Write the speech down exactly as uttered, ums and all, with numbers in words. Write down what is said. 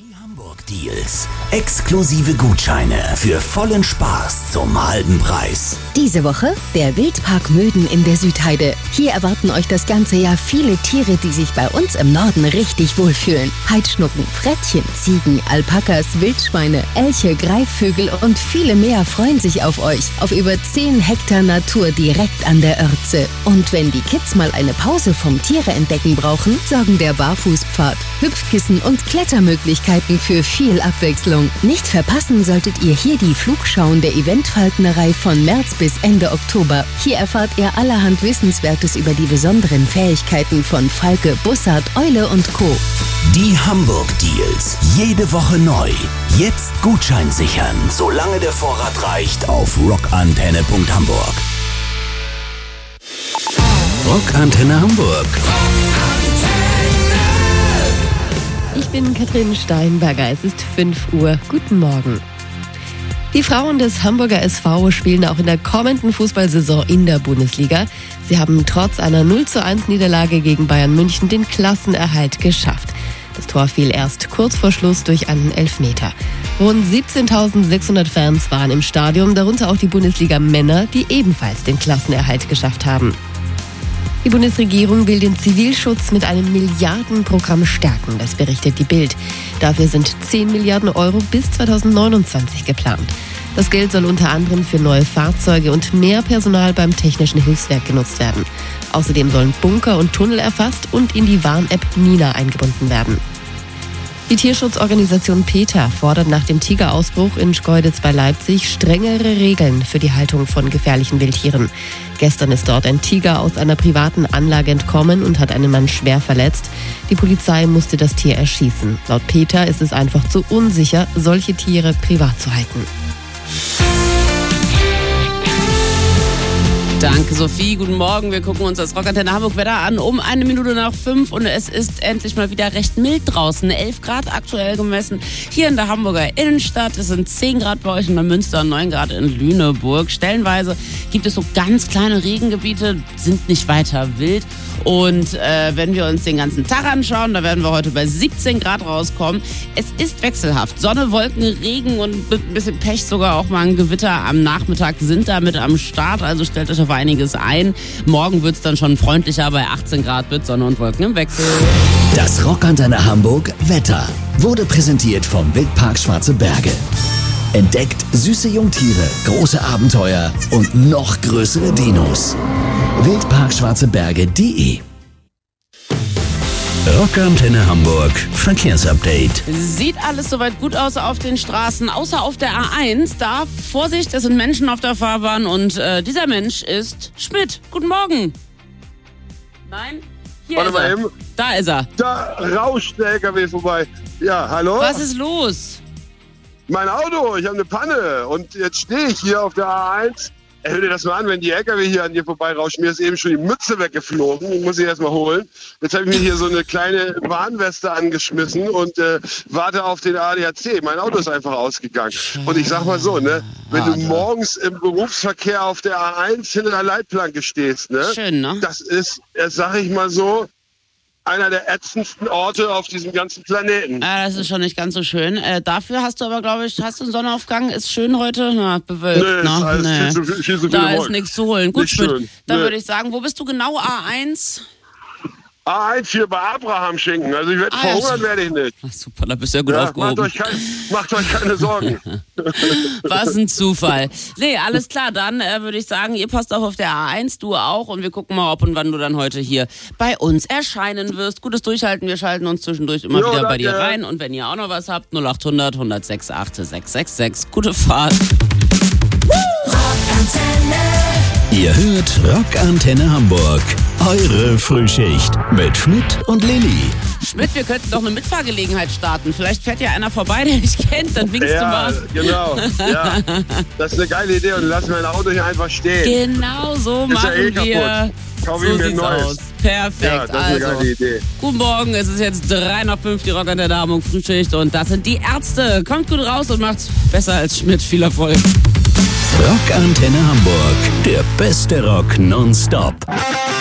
Hamburg-Deals. Exklusive Gutscheine für vollen Spaß zum halben Preis. Diese Woche der Wildpark Möden in der Südheide. Hier erwarten euch das ganze Jahr viele Tiere, die sich bei uns im Norden richtig wohlfühlen. Heidschnucken, Frettchen, Ziegen, Alpakas, Wildschweine, Elche, Greifvögel und viele mehr freuen sich auf euch. Auf über zehn Hektar Natur direkt an der Oertze. Und wenn die Kids mal eine Pause vom Tiere entdecken brauchen, sorgen der Barfußpfad, Hüpfkissen und Klettermöglichkeiten für viel Abwechslung. Nicht verpassen solltet ihr hier die Flugschauen der Eventfalknerei von März bis Ende Oktober. Hier erfahrt ihr allerhand Wissenswertes über die besonderen Fähigkeiten von Falke, Bussard, Eule und Co. Die Hamburg-Deals. Jede Woche neu. Jetzt Gutschein sichern, solange der Vorrat reicht, auf rockantenne punkt hamburg. Rockantenne Hamburg. Ich bin Katrin Steinberger, es ist fünf Uhr. Guten Morgen. Die Frauen des Hamburger S V spielen auch in der kommenden Fußballsaison in der Bundesliga. Sie haben trotz einer null zu eins Niederlage gegen Bayern München den Klassenerhalt geschafft. Das Tor fiel erst kurz vor Schluss durch einen Elfmeter. Rund siebzehntausendsechshundert Fans waren im Stadion, darunter auch die Bundesliga-Männer, die ebenfalls den Klassenerhalt geschafft haben. Die Bundesregierung will den Zivilschutz mit einem Milliardenprogramm stärken, das berichtet die Bild. Dafür sind zehn Milliarden Euro bis zweitausendneunundzwanzig geplant. Das Geld soll unter anderem für neue Fahrzeuge und mehr Personal beim Technischen Hilfswerk genutzt werden. Außerdem sollen Bunker und Tunnel erfasst und in die Warn-App Nina eingebunden werden. Die Tierschutzorganisation PETA fordert nach dem Tigerausbruch in Schkeuditz bei Leipzig strengere Regeln für die Haltung von gefährlichen Wildtieren. Gestern ist dort ein Tiger aus einer privaten Anlage entkommen und hat einen Mann schwer verletzt. Die Polizei musste das Tier erschießen. Laut PETA ist es einfach zu unsicher, solche Tiere privat zu halten. Danke, Sophie. Guten Morgen. Wir gucken uns das Rockantenne Hamburg Wetter an um eine Minute nach fünf und es ist endlich mal wieder recht mild draußen. elf Grad aktuell gemessen hier in der Hamburger Innenstadt. Es sind zehn Grad bei euch in der Münster und neun Grad in Lüneburg. Stellenweise gibt es so ganz kleine Regengebiete, sind nicht weiter wild. Und äh, wenn wir uns den ganzen Tag anschauen, da werden wir heute bei siebzehn Grad rauskommen. Es ist wechselhaft. Sonne, Wolken, Regen und mit ein bisschen Pech sogar auch mal ein Gewitter am Nachmittag sind da mit am Start. Also stellt euch auf einiges ein. Morgen wird es dann schon freundlicher. Bei achtzehn Grad mit Sonne und Wolken im Wechsel. Das Rockantenne Hamburg Wetter wurde präsentiert vom Wildpark Schwarze Berge. Entdeckt süße Jungtiere, große Abenteuer und noch größere Dinos. wildpark schwarze berge punkt de Rockantenne Hamburg Verkehrsupdate. Sieht alles soweit gut aus auf den Straßen, außer auf der A eins. Da, Vorsicht, es sind Menschen auf der Fahrbahn und äh, dieser Mensch ist Schmidt. Guten Morgen. Nein? Hier Warte ist er. mal eben. Da ist er. Da rauscht der L K W vorbei. Ja, hallo? Was ist los? Mein Auto, ich habe eine Panne und jetzt stehe ich hier auf der A eins. Ey, hör dir das mal an, wenn die L K W hier an dir vorbeirauschen. Mir ist eben schon die Mütze weggeflogen. Ich muss sie erst mal holen. Jetzt habe ich mir hier so eine kleine Warnweste angeschmissen und äh, warte auf den A D A C. Mein Auto ist einfach ausgegangen. Und ich sag mal so, ne, wenn du morgens im Berufsverkehr auf der A eins hinter der Leitplanke stehst, ne, Schön, ne? das ist, das sag ich mal so, einer der ätzendsten Orte auf diesem ganzen Planeten. Ah, das ist schon nicht ganz so schön. Äh, dafür hast du aber, glaube ich, hast du einen Sonnenaufgang? Ist schön heute? Na, bewölkt. Nee, ne? ist alles Nee. viel zu, viel zu viele Da ist Wolken. nichts zu holen. Gut, Nicht Schmidt. schön. Dann Nee. würde ich sagen, wo bist du genau? A eins? A eins hier bei Abraham Schinken. Also ich werde Ah, verhungern, ja. werde ich nicht. Ach, super, da bist du ja gut Ja, macht, aufgehoben. euch kein, macht euch keine Sorgen. Was ein Zufall. Nee, alles klar, dann äh, würde ich sagen, ihr passt auch auf der A eins, du auch und wir gucken mal, ob und wann du dann heute hier bei uns erscheinen wirst. Gutes Durchhalten, wir schalten uns zwischendurch immer Jo, wieder bei danke. dir rein und wenn ihr auch noch was habt, null acht hundert, hundertsechs, acht sechs sechs sechs. Gute Fahrt. Ihr hört Rockantenne Hamburg. Eure Frühschicht mit Schmidt und Lilly. Schmidt, wir könnten doch eine Mitfahrgelegenheit starten. Vielleicht fährt ja einer vorbei, der dich kennt, dann winkst du Ja, mal. genau. Ja. Das ist eine geile Idee und lass mein Auto hier einfach stehen. Genau so Ist ja machen eh wir. kaputt. Kauf ich So mir ein sieht's neues. aus. Perfekt. Ja, das ist eine also, geile Idee. guten Morgen, es ist jetzt drei nach fünf, die Rockantenne Hamburg Frühschicht und das sind die Ärzte. Kommt gut raus und macht's besser als Schmidt. Viel Erfolg. Rockantenne Hamburg. Der beste Rock nonstop.